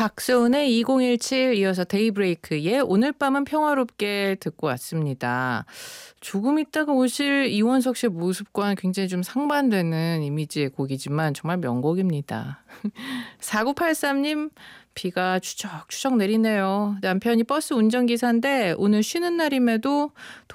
박소은의 2017 이어서 데이브레이크의 오늘 밤은 평화롭게 듣고 왔습니다. 조금 있다가 오실 이원석 씨의 모습과는 굉장히 좀 상반되는 이미지의 곡이지만 정말 명곡입니다. 4983님 비가 추적추적 내리네요. 남편이 버스 운전기사인데 오늘 쉬는 날임에도